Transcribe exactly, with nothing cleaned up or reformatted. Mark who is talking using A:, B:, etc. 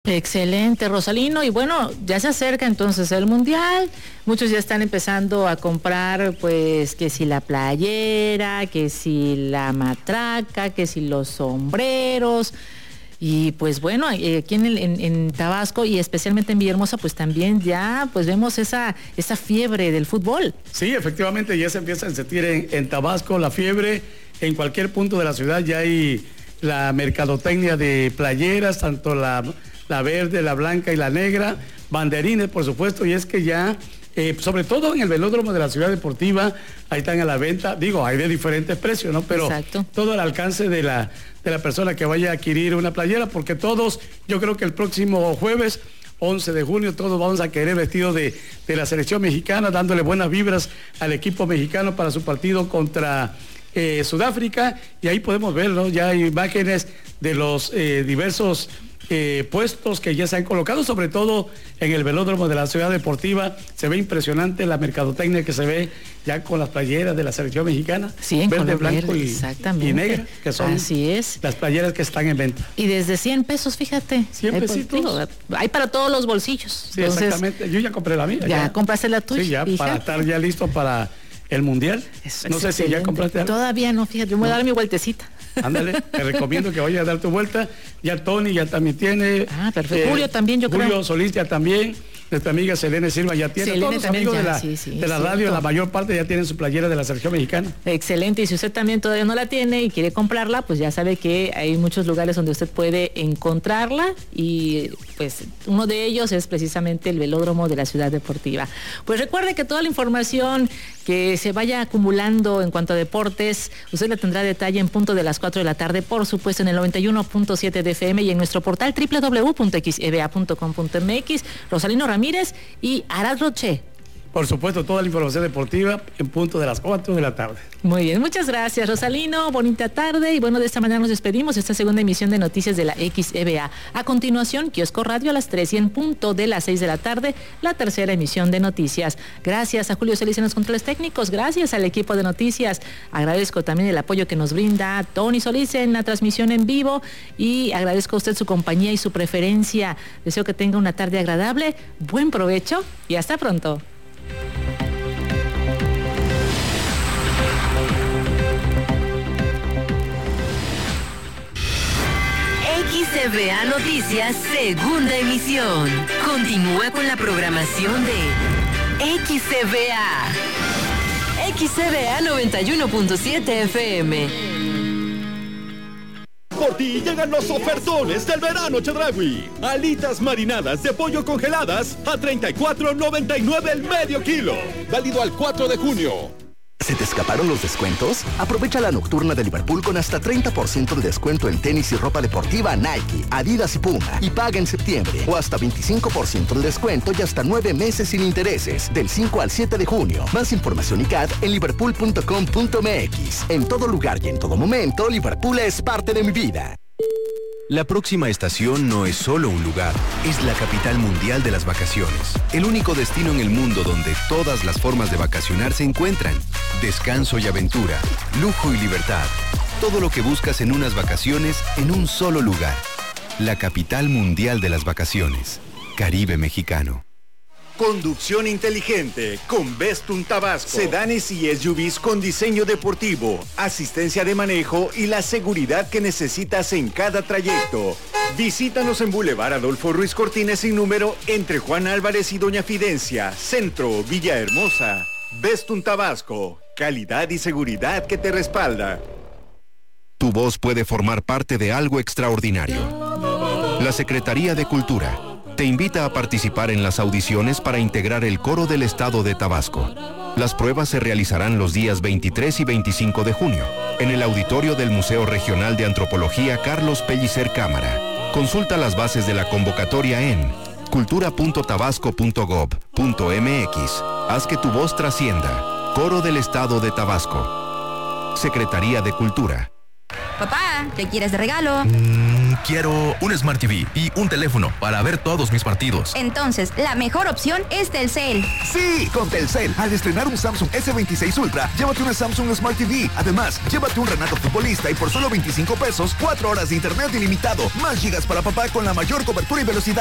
A: Excelente, Rosalino. Y bueno, ya se acerca entonces el Mundial. Muchos ya están empezando a comprar, pues, que si la playera, que si la matraca, que si los sombreros. Y pues bueno, aquí en, el, en, en Tabasco y especialmente en Villahermosa, pues también ya pues vemos esa, esa fiebre del fútbol.
B: Sí, efectivamente ya se empieza a sentir en, en Tabasco la fiebre. En cualquier punto de la ciudad ya hay la mercadotecnia de playeras, tanto la... la verde, la blanca y la negra, banderines, por supuesto, y es que ya, eh, sobre todo en el velódromo de la Ciudad Deportiva, ahí están a la venta, digo, hay de diferentes precios, ¿no? Pero Exacto. todo al alcance de la, de la persona que vaya a adquirir una playera, porque todos, yo creo que el próximo jueves, once de junio, todos vamos a querer vestidos de, de la selección mexicana, dándole buenas vibras al equipo mexicano para su partido contra eh, Sudáfrica, y ahí podemos ver, ¿no? Ya hay imágenes de los eh, diversos Eh, puestos que ya se han colocado, sobre todo en el velódromo de la Ciudad Deportiva. Se ve impresionante la mercadotecnia que se ve ya con las playeras de la selección mexicana,
A: sí, en
B: verde, blanco
A: verde,
B: y, y negra, que son
A: Así es.
B: las playeras que están en venta.
A: Y desde cien pesos, fíjate.
B: cien pesitos.
A: Digo, hay para todos los bolsillos.
B: Sí, entonces, exactamente. Yo ya compré la mía.
A: Ya, ya. compraste la tuya.
B: Sí, ya, fíjate. Para estar ya listo para el Mundial.
A: Es,
B: no
A: es
B: sé excelente. Si ya compraste algo.
A: Todavía no, fíjate, yo me voy a dar mi vueltecita.
B: Ándale, te recomiendo que vayas a dar tu vuelta. Ya Tony ya también tiene.
A: Ah, perfecto. Eh, Julio también, yo
B: Julio
A: creo.
B: Julio Solís ya también. Nuestra amiga Selene Silva ya tiene.
A: Selene
B: Todos los amigos
A: ya,
B: de la,
A: sí, sí,
B: de la radio, la mayor parte ya tienen su playera de la selección mexicana.
A: Excelente. Y si usted también todavía no la tiene y quiere comprarla, pues ya sabe que hay muchos lugares donde usted puede encontrarla. Y pues uno de ellos es precisamente el velódromo de la Ciudad Deportiva. Pues recuerde que toda la información que se vaya acumulando en cuanto a deportes, usted la tendrá a detalle en punto de las cuatro de la tarde, por supuesto en el noventa y uno punto siete de F M y en nuestro portal doble u doble u doble u punto x e b a punto com punto m x. Rosalino Ramírez y Arad Roche.
B: Por supuesto, toda la información deportiva en punto de las cuatro de la tarde.
A: Muy bien, muchas gracias, Rosalino. Bonita tarde. Y bueno, de esta manera nos despedimos esta segunda emisión de Noticias de la X E B A. A continuación, Kiosco Radio a las tres y en punto de las seis de la tarde, la tercera emisión de Noticias. Gracias a Julio Solís en los controles técnicos. Gracias al equipo de Noticias. Agradezco también el apoyo que nos brinda Tony Solís en la transmisión en vivo. Y agradezco a usted su compañía y su preferencia. Deseo que tenga una tarde agradable. Buen provecho y hasta pronto.
C: X E B A Noticias, segunda emisión. Continúa con la programación de X E B A. X E B A noventa y uno punto siete F M.
D: Por ti llegan los ofertones del verano Chedraui. Alitas marinadas de pollo congeladas a treinta y cuatro noventa y nueve el medio kilo. Válido al cuatro de junio.
E: ¿Se te escaparon los descuentos? Aprovecha la nocturna de Liverpool con hasta treinta por ciento de descuento en tenis y ropa deportiva Nike, Adidas y Puma. Y paga en septiembre. O hasta veinticinco por ciento de descuento y hasta nueve meses sin intereses. Del cinco al siete de junio. Más información y C A D en liverpool punto com punto m x. En todo lugar y en todo momento, Liverpool es parte de mi vida.
F: La próxima estación no es solo un lugar, es la capital mundial de las vacaciones. El único destino en el mundo donde todas las formas de vacacionar se encuentran. Descanso y aventura, lujo y libertad. Todo lo que buscas en unas vacaciones en un solo lugar. La capital mundial de las vacaciones. Caribe mexicano.
D: Conducción inteligente con Bestun Tabasco. Sedanes y S U Vs con diseño deportivo, asistencia de manejo y la seguridad que necesitas en cada trayecto. Visítanos en Boulevard Adolfo Ruiz Cortines sin número entre Juan Álvarez y Doña Fidencia, Centro, Villahermosa. Bestun Tabasco, calidad y seguridad que te respalda.
F: Tu voz puede formar parte de algo extraordinario. La Secretaría de Cultura te invita a participar en las audiciones para integrar el coro del estado de Tabasco. Las pruebas se realizarán los días veintitrés y veinticinco de junio, en el auditorio del Museo Regional de Antropología Carlos Pellicer Cámara. Consulta las bases de la convocatoria en cultura punto tabasco punto gob punto m x. Haz que tu voz trascienda. Coro del estado de Tabasco. Secretaría de Cultura.
G: Papá, papá? ¿Qué quieres de regalo?
H: Mm, quiero un Smart T V y un teléfono para ver todos mis partidos.
G: Entonces, la mejor opción es Telcel.
I: Sí, con Telcel. Al estrenar un Samsung ese veintiséis Ultra, llévate una Samsung Smart T V. Además, llévate un Renato Futbolista y por solo veinticinco pesos, cuatro horas de internet ilimitado, más gigas para papá con la mayor cobertura y velocidad.